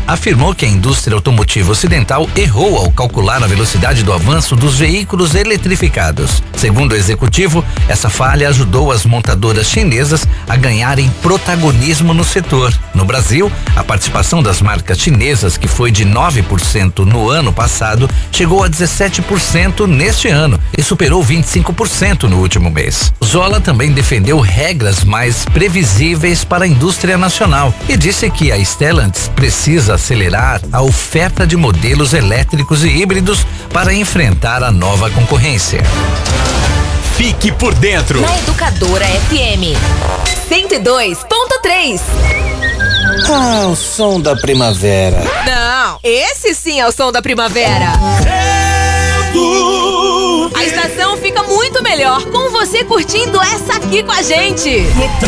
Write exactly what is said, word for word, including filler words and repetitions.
afirmou que a indústria automotiva ocidental errou ao calcular a velocidade do avanço dos veículos eletrificados. Segundo o executivo, essa falha ajudou as montadoras chinesas a ganharem protagonismo no setor. No Brasil, a participação das marcas chinesas, que foi de nove por cento no ano passado, chegou a dezessete por cento neste ano e superou vinte e cinco por cento no último mês. Zola também defendeu regras mais previsíveis para a indústria nacional e disse que a Stellantis precisa acelerar a oferta de modelos elétricos e híbridos para enfrentar a nova concorrência. Fique por dentro. Na Educadora F M cento e dois ponto três. Ah, o som da primavera. Não, esse sim é o som da primavera. A estação fica muito melhor com você curtindo essa aqui com a gente.